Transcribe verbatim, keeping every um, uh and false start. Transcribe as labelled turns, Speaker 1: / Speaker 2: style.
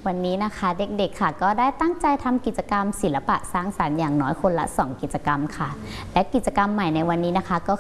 Speaker 1: วันนี้นะคะเด็กๆค่ะก็ได้ตั้งใจทำกิจกรรมศิลปะสร้างสรรค์อย่างน้อยคนละสองกิจกรรมค่ะและกิจกรรมใหม่ในวันนี้นะคะก็